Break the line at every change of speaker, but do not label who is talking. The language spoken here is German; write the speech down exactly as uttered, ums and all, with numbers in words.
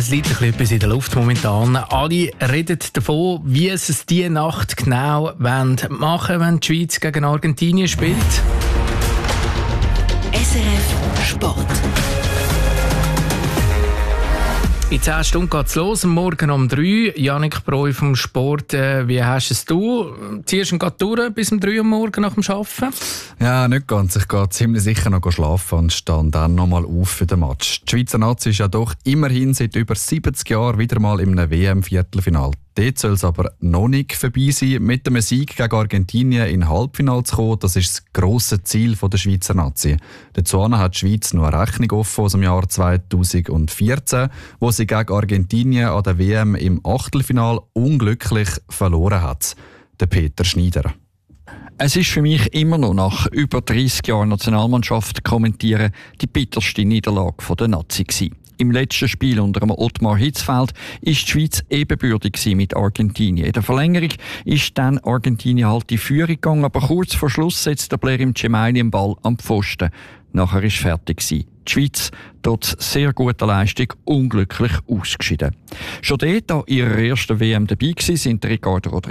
Es liegt ein bisschen etwas in der Luft momentan. Alle reden davon, wie es es diese Nacht genau machen wollen, wenn die Schweiz gegen Argentinien spielt.
S R F Sport.
In zehn Stunden geht es los, morgen um drei. Jannik Breu vom Sport, äh, wie hast es du? Ziehst du ihn gerade durch bis um drei Uhr morgen nach dem Arbeiten?
Ja, nicht ganz. Ich gehe ziemlich sicher noch schlafen und stehe dann noch mal auf für den Match. Die Schweizer Nazi ist ja doch immerhin seit über siebzig Jahren wieder mal in einem W M-Viertelfinale. Dort soll es aber noch nicht vorbei sein. Mit dem Sieg gegen Argentinien in Halbfinale zu kommen, das ist das grosse Ziel der Schweizer Nazi. Dazu hat die Schweiz noch eine Rechnung offen aus dem Jahr zweitausendvierzehn, wo sie gegen Argentinien an der W M im Achtelfinale unglücklich verloren hat. Der Peter Schneider.
Es ist für mich immer noch nach über dreissig Jahren Nationalmannschaft kommentieren die bitterste Niederlage der Nazi gewesen. Im letzten Spiel unter dem Ottmar Hitzfeld ist die Schweiz ebenbürtig mit Argentinien. In der Verlängerung ist dann Argentinien halt die Führung gegangen, aber kurz vor Schluss setzt der Blerim Cemaili den Ball am Pfosten. Nachher war es fertig gewesen. Die Schweiz, trotz sehr guter Leistung, unglücklich ausgeschieden. Schon dort an ihrer ersten W M dabei waren, sind Ricardo Rodriguez